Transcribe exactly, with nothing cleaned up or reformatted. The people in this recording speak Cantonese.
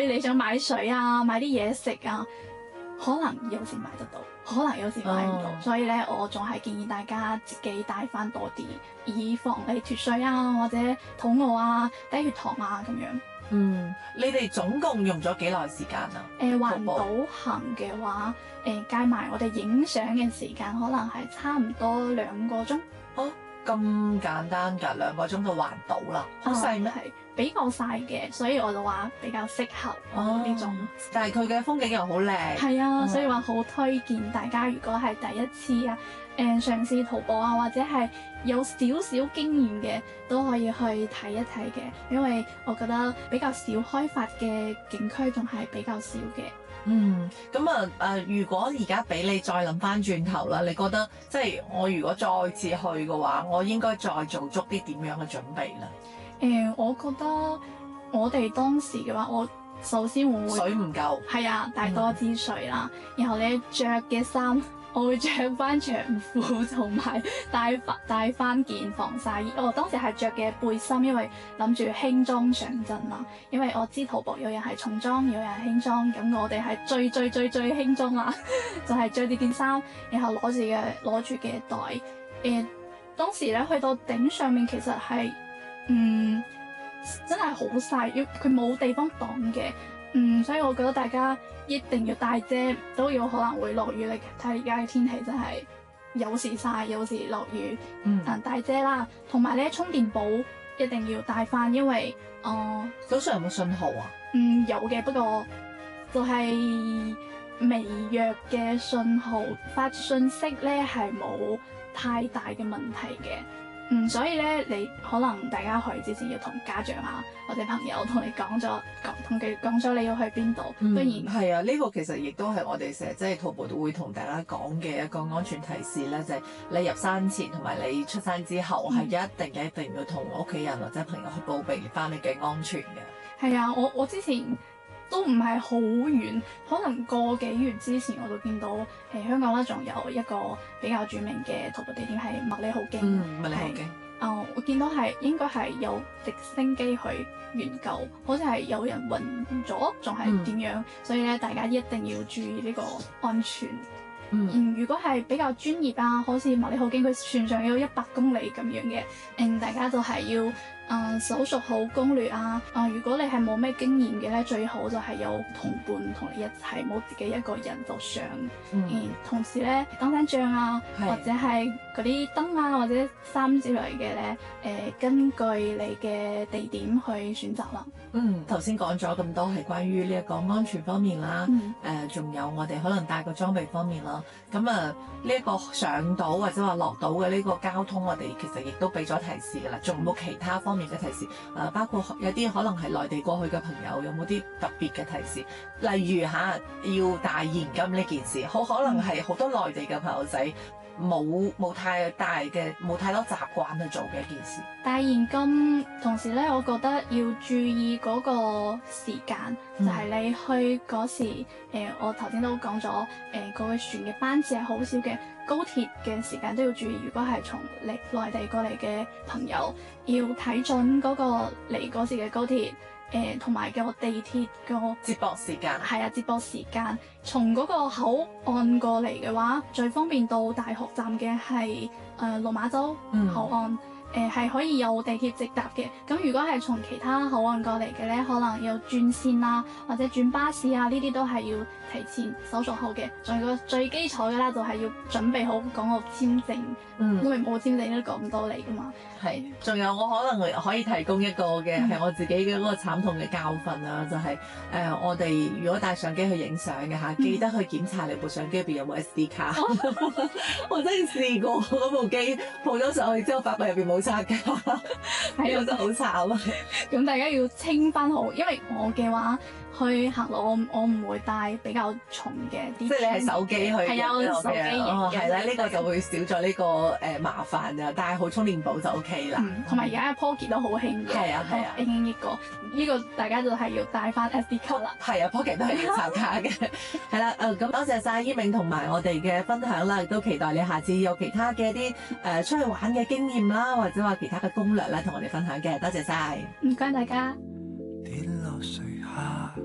以你想買水啊，買啲嘢食啊，可能有時買得到，可能有時買唔到，哦、所以咧我仲係建議大家自己帶翻多啲，以防你脫水啊，或者肚餓啊、低血糖啊咁樣。 嗯，你哋總共用咗幾耐時間啊？ 誒、呃，環島行嘅話，誒、呃、計埋我哋影相嘅時間，可能係差唔多兩個鐘。 哦，咁簡單㗎，兩個鐘就環島啦，好細咩？ 係比較細嘅，所以我就話比較適合呢、哦、種。 但係佢嘅風景又好靚。 係啊， 嗯、 所以話好推薦大家，如果係第一次啊，誒、呃、嘗試徒步啊，或者係有少少經驗嘅，都可以去睇一睇嘅，因為我覺得比較少開發嘅景區仲係比較少嘅。 嗯，咁啊誒，如果而家俾你再諗翻轉頭啦，你覺得即係我如果再次去嘅話，我應該再做足啲點樣嘅準備咧？ 誒、呃，我覺得我哋當時嘅話，我首先會水唔夠， 係啊，帶多支水啦，嗯、然後你着嘅衫，我會着翻長褲，同埋帶翻帶翻件防曬衣。我當時係着嘅背心，因為諗住輕裝上陣嘛。因為我知徒步有人係重裝，有人係輕裝，咁我哋係最最最最輕裝啦，就係着住件衫，然後攞住嘅攞住嘅袋。誒、呃，當時咧去到頂上面，其實係嗯真係好細，要佢冇地方擋嘅。嗯，所以我覺得大家一定要帶遮，都有可能會落雨。你睇而家嘅天氣真係有時曬，有時落雨。嗯，但帶遮啦，同埋咧充電寶一定要帶翻，因為誒早上有冇信號啊？ 嗯，有嘅，不過就係微弱嘅信號，發信息咧係冇太大嘅問題嘅。嗯，所以咧，你可能大家去之前要同家長啊或者朋友同你講咗，講同佢講咗你要去邊度，不然係啊，呢個其實亦都係我哋成日即係徒步都會同大家講嘅一個安全提示咧，就係你入山前同埋你出山之後係、嗯、一定一定要同屋企人或者朋友去報備翻你嘅安全嘅。係啊，我我之前都唔係好遠，可能個幾月之前我就見到誒、呃、香港啦，仲有一個比較著名嘅徒步地點係麥理浩徑。 嗯，麥理浩徑。 啊、呃，我見到係應該係有直升機去援救，好似係有人暈咗，仲係點樣？嗯、所以咧，大家一定要注意呢個安全。嗯，嗯，如果係比較專業啊，好似麥理浩徑佢全長有一百公里咁樣嘅，嗯，大家就係要。誒，搜索好攻略啊！誒、呃，如果你係冇咩經驗嘅咧，最好就係有同伴同你一齊，冇自己一個人就上。嗯，嗯，同時咧，登山杖啊，是或者係嗰啲燈啊，或者衫之類嘅咧，誒、呃，根據你嘅地點去選擇啦。 嗯，頭先講咗咁多係關於呢一個安全方面啦，誒、嗯，仲、呃、有我哋可能帶個裝備方面啦。咁啊，呢、這、一個上島或者話落島嘅呢個交通，我哋其實亦都俾咗提示噶啦。仲有冇其他方面嘅提示？誒、呃，包括有啲可能係內地過去嘅朋友，有冇啲特別嘅提示？例如嚇要帶現金呢件事，好可能係好多內地嘅朋友仔冇冇太大嘅冇太多習慣去做嘅一件事。 帶現金，同時咧，我覺得要注意嗰個時間，嗯、就係你去嗰時，誒、呃，我頭先都講咗，誒、呃，嗰個船嘅班次係好少嘅，高鐵嘅時間都要注意。如果係從嚟內地過嚟嘅朋友，要睇準嗰個嚟嗰時嘅高鐵。誒同埋個地鐵個接駁時間， 係啊，接駁時間。從嗰個口岸過嚟嘅話，最方便到大學站嘅係誒落馬洲口岸，誒係、嗯呃、可以有地鐵直達嘅。咁如果係從其他口岸過嚟嘅咧，可能有轉線啊，或者轉巴士啊，呢啲都係要提前搜索好嘅。仲有個最基礎嘅啦，就係要準備好港澳簽證，嗯、因為冇簽證都過唔到嚟噶嘛。 係，仲有我可能可以提供一個嘅係我自己嘅嗰個慘痛嘅教訓啦，就係、是、誒、呃、我哋如果帶相機去影相嘅嚇，記得去檢查你部相機入邊有冇 S D 卡。我真係試過嗰部機抱咗上去之後，發覺入邊冇刷卡，係啊，真係好慘啊！ 咁大家要清翻好，因為我嘅話。去行路，我我唔會帶比較重嘅啲， 即係你係手機去係有手機嘅，係啦，呢個就會少咗呢個誒麻煩啊。帶好充電寶就 OK 啦。 同埋而家嘅 Pocket 都好興嘅， 係啊係啊， 興呢個呢個大家就係要帶翻 S D 卡啦。 係啊，Pocket 都係要插卡嘅。係啦，誒咁多謝晒依銘同埋我哋嘅分享啦，亦都期待你下次有其他嘅一啲誒出去玩嘅經驗啦，或者話其他嘅攻略啦，同我哋分享嘅。多謝晒， 唔該大家。 跌落水下